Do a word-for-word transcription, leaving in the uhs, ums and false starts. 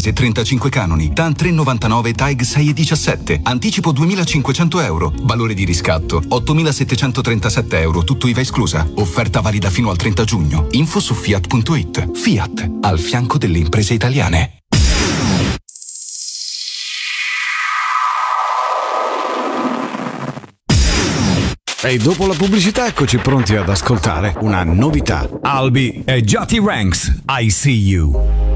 e trentacinque canoni. T A N tre virgola novantanove, T A E G sei virgola diciassette. Anticipo duemilacinquecento euro. Valore di riscatto ottomilasettecentotrentasette euro, tutto I V A esclusa. Offerta valida fino al trenta giugno. Info su fiat punto it. Fiat, al fianco delle imprese italiane. E dopo la pubblicità eccoci pronti ad ascoltare una novità. Albi e Jati Ranks, I See You.